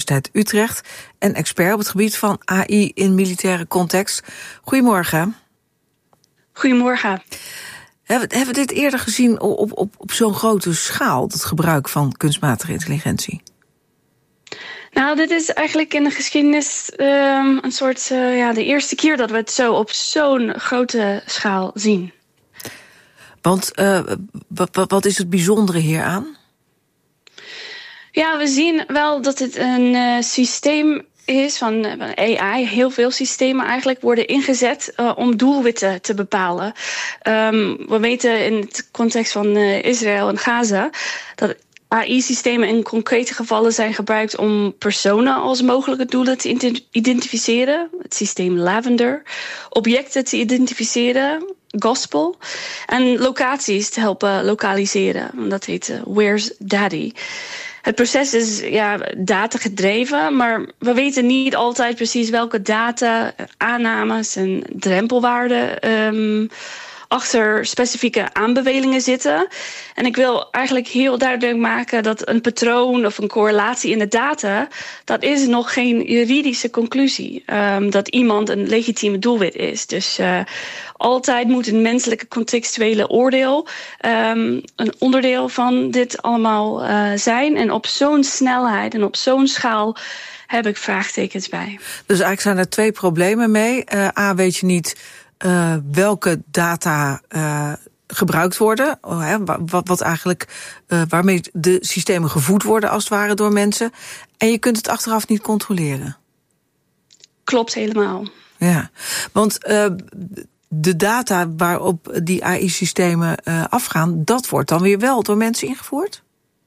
Universiteit Utrecht en expert op het gebied van AI in militaire context. Goedemorgen. Goedemorgen. Hebben we dit eerder gezien op zo'n grote schaal, het gebruik van kunstmatige intelligentie? Nou, dit is eigenlijk in de geschiedenis een soort de eerste keer dat we het zo op zo'n grote schaal zien. Want wat is het bijzondere hieraan? Ja, we zien wel dat het een systeem is van AI. Heel veel systemen eigenlijk worden ingezet om doelwitten te bepalen. We weten in het context van Israël en Gaza dat AI-systemen in concrete gevallen zijn gebruikt om personen als mogelijke doelen te identificeren. Het systeem Lavender. Objecten te identificeren. Gospel. En locaties te helpen lokaliseren. Dat heet Where's Daddy. Het proces is data gedreven, maar we weten niet altijd precies welke data, aannames en drempelwaarden achter specifieke aanbevelingen zitten. En ik wil eigenlijk heel duidelijk maken dat een patroon of een correlatie in de data, dat is nog geen juridische conclusie. Dat iemand een legitieme doelwit is. Dus altijd moet een menselijke contextuele oordeel een onderdeel van dit allemaal zijn. En op zo'n snelheid en op zo'n schaal heb ik vraagtekens bij. Dus eigenlijk zijn er twee problemen mee. A, weet je niet welke data gebruikt worden, wat eigenlijk waarmee de systemen gevoed worden als het ware door mensen. En je kunt het achteraf niet controleren. Klopt helemaal. Ja, want de data waarop die AI-systemen afgaan, dat wordt dan weer wel door mensen ingevoerd?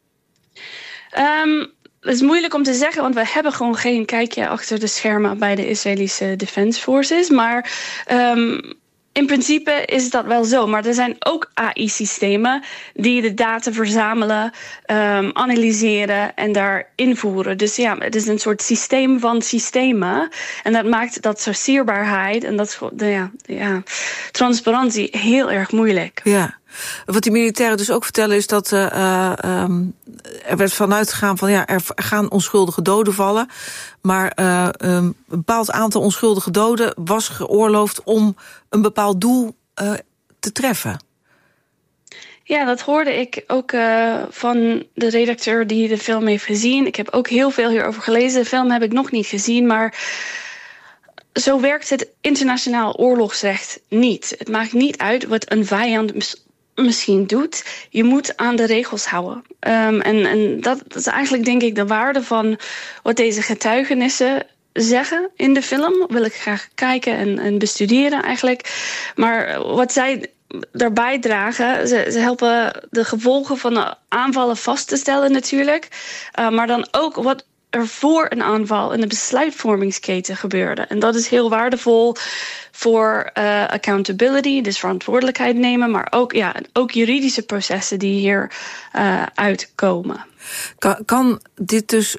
Het is moeilijk om te zeggen, want we hebben gewoon geen kijkje achter de schermen bij de Israëlische Defense Forces. Maar in principe is dat wel zo. Maar er zijn ook AI-systemen die de data verzamelen, analyseren en daar invoeren. Dus ja, het is een soort systeem van systemen. En dat maakt dat sorteerbaarheid en dat transparantie heel erg moeilijk. Ja. Wat die militairen dus ook vertellen is dat er werd vanuit gegaan van er gaan onschuldige doden vallen. Maar een bepaald aantal onschuldige doden was geoorloofd om een bepaald doel te treffen. Ja, dat hoorde ik ook van de redacteur die de film heeft gezien. Ik heb ook heel veel hierover gelezen. De film heb ik nog niet gezien, maar zo werkt het internationaal oorlogsrecht niet. Het maakt niet uit wat een vijand misschien doet. Je moet aan de regels houden. En dat is eigenlijk, denk ik, de waarde van wat deze getuigenissen zeggen in de film. Wil ik graag kijken en bestuderen eigenlijk. Maar wat zij daarbij dragen, ze helpen de gevolgen van de aanvallen vast te stellen natuurlijk. Maar dan ook wat er voor een aanval in de besluitvormingsketen gebeurde. En dat is heel waardevol voor accountability, dus verantwoordelijkheid nemen, maar ook juridische processen die hier uitkomen. Kan dit dus,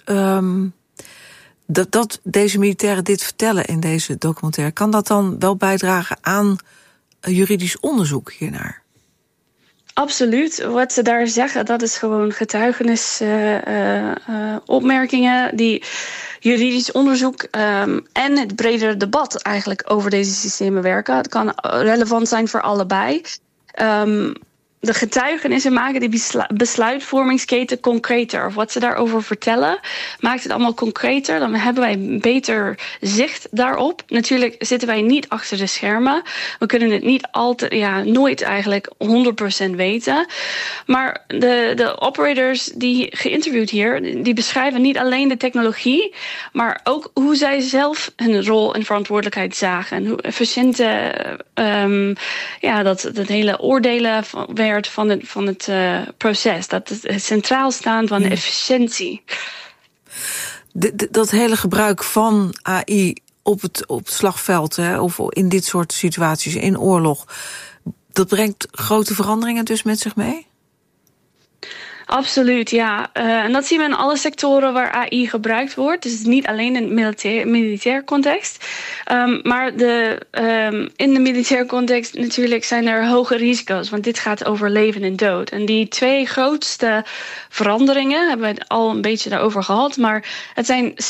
dat deze militairen dit vertellen in deze documentaire, kan dat dan wel bijdragen aan juridisch onderzoek hiernaar? Absoluut. Wat ze daar zeggen, dat is gewoon getuigenisopmerkingen die juridisch onderzoek en het bredere debat eigenlijk over deze systemen werken. Het kan relevant zijn voor allebei. De getuigenissen maken die besluitvormingsketen concreter. Of wat ze daarover vertellen, maakt het allemaal concreter. Dan hebben wij een beter zicht daarop. Natuurlijk zitten wij niet achter de schermen. We kunnen het niet altijd, nooit eigenlijk 100% weten. Maar de operators die geïnterviewd hier, die beschrijven niet alleen de technologie, maar ook hoe zij zelf hun rol en verantwoordelijkheid zagen. En hoe efficiënt dat hele oordelen van het proces. Dat het centraal staan van de efficiëntie. Dat hele gebruik van AI op het slagveld, of in dit soort situaties, in oorlog, dat brengt grote veranderingen dus met zich mee? Absoluut, ja. En dat zien we in alle sectoren waar AI gebruikt wordt. Dus niet alleen in het militair context. Maar in de militair context natuurlijk zijn er hoge risico's. Want dit gaat over leven en dood. En die twee grootste veranderingen hebben we het al een beetje daarover gehad. Maar het zijn